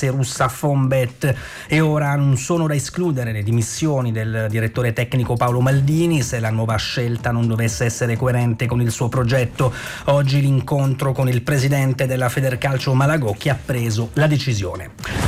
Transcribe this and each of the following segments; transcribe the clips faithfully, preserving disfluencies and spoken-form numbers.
statunitense russa Fonbet. E ora non sono da escludere le dimissioni del direttore tecnico Paolo Maldini se la nuova scelta non dovesse essere coerente con il suo progetto. Oggi l'incontro con il presidente della Federcalcio Malagò, che ha preso la decisione.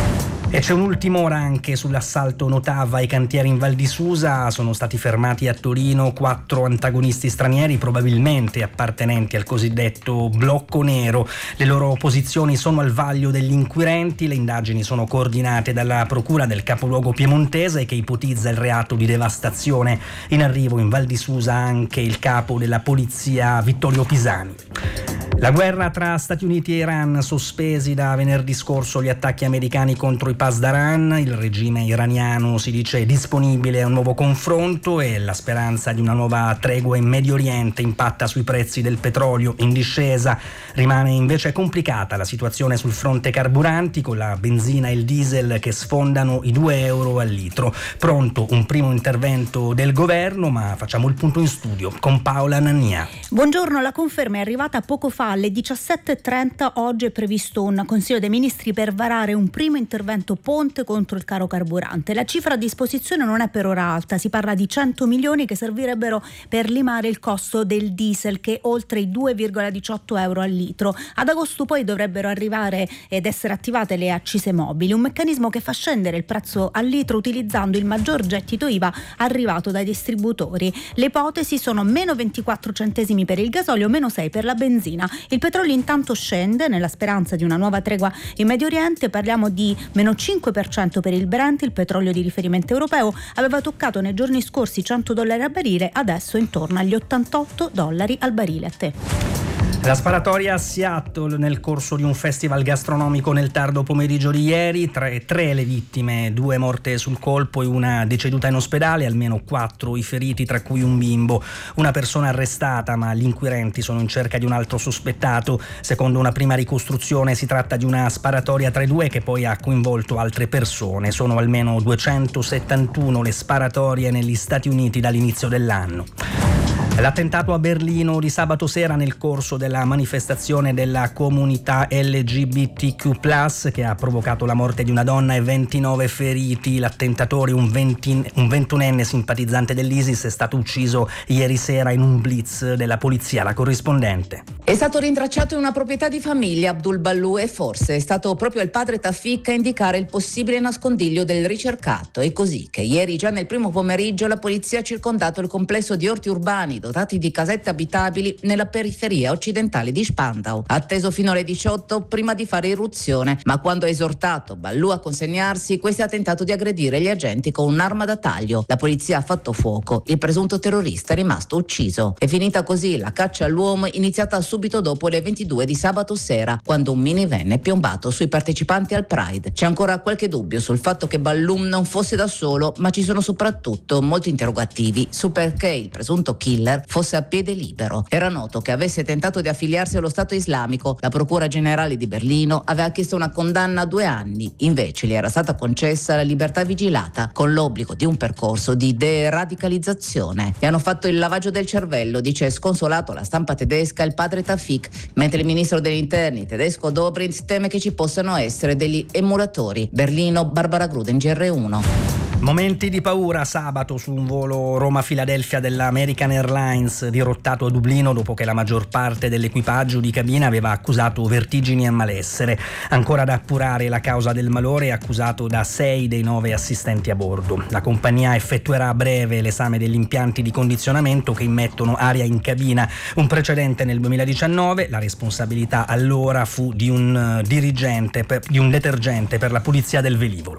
E c'è un'ultima ora anche sull'assalto Notava ai cantieri in Val di Susa. Sono stati fermati a Torino quattro antagonisti stranieri, probabilmente appartenenti al cosiddetto blocco nero. Le loro posizioni sono al vaglio degli inquirenti. Le indagini sono coordinate dalla procura del capoluogo piemontese, che ipotizza il reato di devastazione. In arrivo in Val di Susa anche il capo della polizia Vittorio Pisani. La guerra tra Stati Uniti e Iran, sospesi da venerdì scorso gli attacchi americani contro i Pasdaran. Il regime iraniano si dice disponibile a un nuovo confronto e la speranza di una nuova tregua in Medio Oriente impatta sui prezzi del petrolio in discesa. Rimane invece complicata la situazione sul fronte carburanti, con la benzina e il diesel che sfondano i due euro al litro. Pronto un primo intervento del governo, ma facciamo il punto in studio con Paola Nannìa. Buongiorno, la conferma è arrivata poco fa alle diciassette e trenta. Oggi è previsto un Consiglio dei Ministri per varare un primo intervento ponte contro il caro carburante. La cifra a disposizione non è per ora alta, si parla di cento milioni che servirebbero per limare il costo del diesel, che è oltre i due virgola diciotto euro al litro. Ad agosto poi dovrebbero arrivare ed essere attivate le accise mobili, un meccanismo che fa scendere il prezzo al litro utilizzando il maggior gettito I V A arrivato dai distributori. Le ipotesi sono meno ventiquattro centesimi per il gasolio, meno sei per la benzina. Il petrolio intanto scende nella speranza di una nuova tregua in Medio Oriente. Parliamo di meno cinque per cento per il Brent, il petrolio di riferimento europeo. Aveva toccato nei giorni scorsi cento dollari al barile, adesso intorno agli ottantotto dollari al barile. A te. La sparatoria a Seattle nel corso di un festival gastronomico nel tardo pomeriggio di ieri. Tre, tre le vittime, due morte sul colpo e una deceduta in ospedale, almeno quattro i feriti, tra cui un bimbo. Una persona arrestata, ma gli inquirenti sono in cerca di un altro sospettato. Secondo una prima ricostruzione si tratta di una sparatoria tra i due che poi ha coinvolto altre persone. Sono almeno duecentosettantuno le sparatorie negli Stati Uniti dall'inizio dell'anno. L'attentato a Berlino di sabato sera nel corso della manifestazione della comunità L G B T Q plus, che ha provocato la morte di una donna e ventinove feriti. L'attentatore, un, venti, un ventunenne simpatizzante dell'ISIS, è stato ucciso ieri sera in un blitz della polizia. La corrispondente. È stato rintracciato in una proprietà di famiglia Abdul Ballu e forse è stato proprio il padre Tafik a indicare il possibile nascondiglio del ricercato. È così che ieri, già nel primo pomeriggio, la polizia ha circondato il complesso di orti urbani dotati di casette abitabili nella periferia occidentale di Spandau. Atteso fino alle diciotto prima di fare irruzione, ma quando ha esortato Ballu a consegnarsi, questi ha tentato di aggredire gli agenti con un'arma da taglio. La polizia ha fatto fuoco, il presunto terrorista è rimasto ucciso. È finita così la caccia all'uomo, iniziata subito dopo le ventidue di sabato sera, quando un minivan è piombato sui partecipanti al Pride. C'è ancora qualche dubbio sul fatto che Ballu non fosse da solo, ma ci sono soprattutto molti interrogativi su perché il presunto killer fosse a piede libero. Era noto che avesse tentato di affiliarsi allo Stato islamico. La Procura Generale di Berlino aveva chiesto una condanna a due anni, invece gli era stata concessa la libertà vigilata con l'obbligo di un percorso di deradicalizzazione. E hanno fatto il lavaggio del cervello, dice sconsolato alla stampa tedesca il padre Tafik, mentre il ministro degli interni tedesco Dobrindt teme che ci possano essere degli emulatori. Berlino, Barbara Gruden, G R uno. Momenti di paura sabato su un volo Roma-Filadelfia dell'American Airlines dirottato a Dublino dopo che la maggior parte dell'equipaggio di cabina aveva accusato vertigini e malessere. Ancora da appurare la causa del malore, accusato da sei dei nove assistenti a bordo. La compagnia effettuerà a breve l'esame degli impianti di condizionamento che immettono aria in cabina. Un precedente nel duemiladiciannove, la responsabilità allora fu di un dirigente, per, di un detergente per la pulizia del velivolo.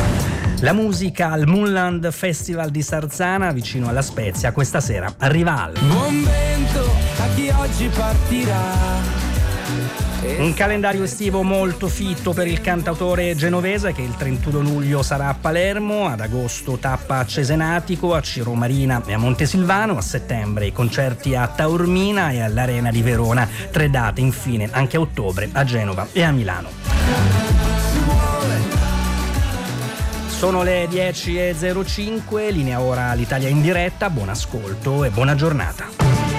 La musica al Moonland Festival di Sarzana, vicino alla Spezia, questa sera arriva al Buon vento a chi oggi partirà. Un calendario estivo molto fitto per il cantautore genovese, che il trentuno luglio sarà a Palermo, ad agosto tappa a Cesenatico, a Ciro Marina e a Montesilvano, a settembre i concerti a Taormina e all'Arena di Verona, tre date infine anche a ottobre a Genova e a Milano. Sono le dieci e zero cinque, linea ora l'Italia in diretta, buon ascolto e buona giornata.